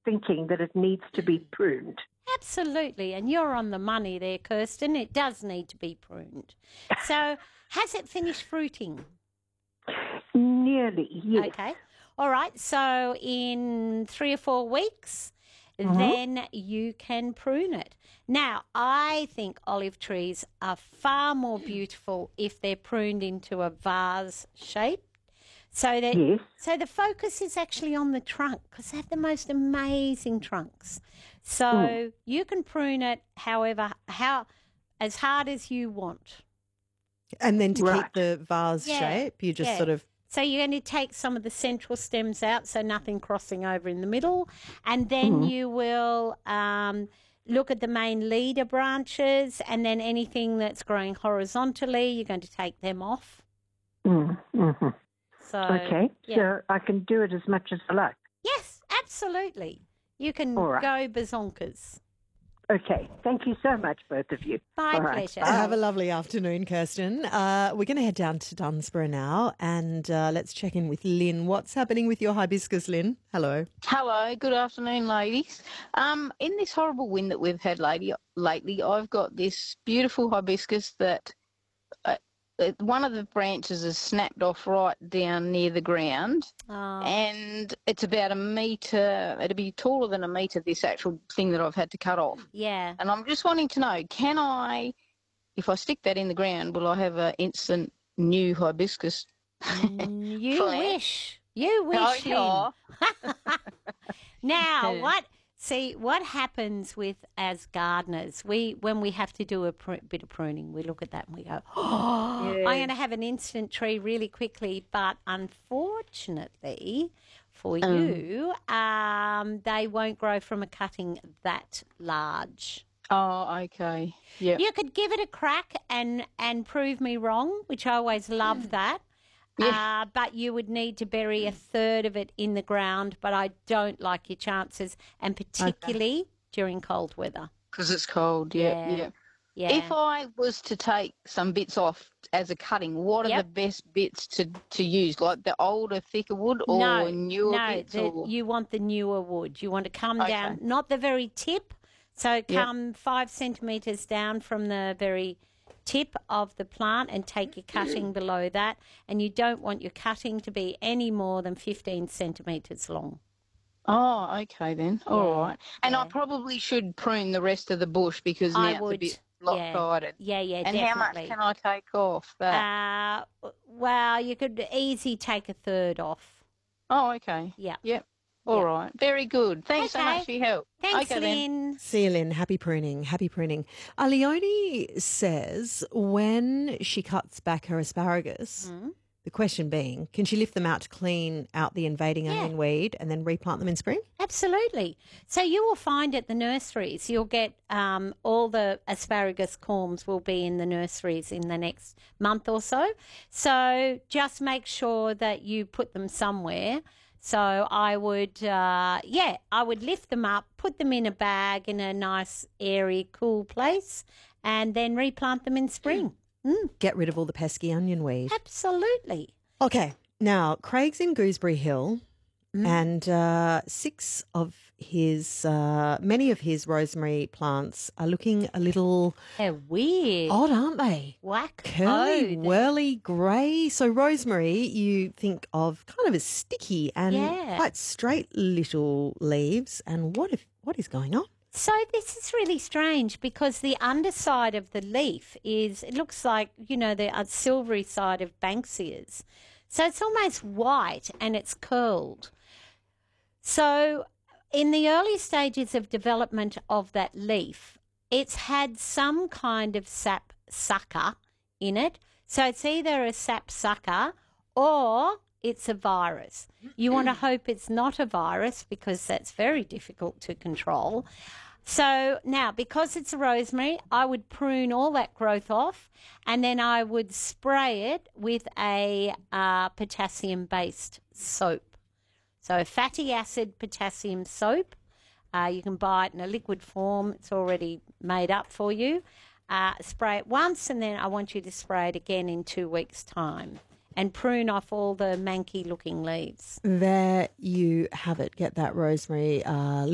thinking that it needs to be pruned. Absolutely, and you're on the money there, Kirsten. It does need to be pruned. So, has it finished fruiting? Nearly, yes. Okay. All right. So, in 3 or 4 weeks, then you can prune it. Now, I think olive trees are far more beautiful if they're pruned into a vase shape. So that Yes. so the focus is actually on the trunk because they have the most amazing trunks. So you can prune it how as hard as you want. And then to Right. keep the vase shape, you just sort of... So you're going to take some of the central stems out, so nothing crossing over in the middle, and then you will look at the main leader branches, and then anything that's growing horizontally, you're going to take them off. Mm-hmm. So Okay, so I can do it as much as I like. yes, absolutely. You can All right. go bazonkers. Okay, thank you so much, both of you. My All right, pleasure. bye. Have a lovely afternoon, Kirsten. We're going to head down to Dunsborough now and let's check in with Lynn. What's happening with your hibiscus, Lynn? Hello. Hello, good afternoon, ladies. In this horrible wind that we've had lately, I've got this beautiful hibiscus that one of the branches is snapped off right down near the ground, and it's about a metre. It'll be taller than a metre, this actual thing that I've had to cut off. Yeah. And I'm just wanting to know, can I, if I stick that in the ground, will I have an instant new hibiscus? You plant? wish. You wish, Oh, Lynn. Now, what happens with as gardeners, when we have to do a bit of pruning, we look at that and we go, oh, I'm going to have an instant tree really quickly. But unfortunately for you, they won't grow from a cutting that large. Oh, okay. Yeah. You could give it a crack and prove me wrong, which I always love that. Yeah. But you would need to bury a third of it in the ground, but I don't like your chances, and particularly during cold weather. Because it's cold, yeah. If I was to take some bits off as a cutting, what are the best bits to use? Like the older, thicker wood or newer bits? You want the newer wood. You want to come down, not the very tip, so come 5 centimetres down from the very tip of the plant and take your cutting below that, and you don't want your cutting to be any more than 15 centimetres long. Oh, okay then. All right. And I probably should prune the rest of the bush because now it's a bit lopsided. Yeah, and definitely. how much can I take off that? Well, you could easily take a third off. Oh, okay. Yeah. Yep. All right. Very good. Thanks so much for your help. Thanks, okay, Lynn. Then. See you, Lynn. Happy pruning. Happy pruning. Leonie says when she cuts back her asparagus, the question being, can she lift them out to clean out the invading onion weed and then replant them in spring? Absolutely. So you will find at the nurseries, you'll get all the asparagus corms will be in the nurseries in the next month or so. So just make sure that you put them somewhere. So I would, I would lift them up, put them in a bag in a nice, airy, cool place, and then replant them in spring. Get rid of all the pesky onion weed. Absolutely. Okay. Now, Craig's in Gooseberry Hill and many of his rosemary plants are looking a little... They're weird. Odd, aren't they? Whack. Curly, whirly, grey. So rosemary, you think of kind of as sticky and quite straight little leaves. And what is going on? So this is really strange because the underside of the leaf it looks like, the silvery side of Banksia's. So it's almost white and it's curled. So in the early stages of development of that leaf, it's had some kind of sap sucker in it. So it's either a sap sucker or it's a virus. You want to hope it's not a virus because that's very difficult to control. So now, because it's a rosemary, I would prune all that growth off and then I would spray it with a potassium-based soap. So fatty acid potassium soap. You can buy it in a liquid form. It's already made up for you. Spray it once and then I want you to spray it again in 2 weeks' time and prune off all the manky-looking leaves. There you have it. Get that rosemary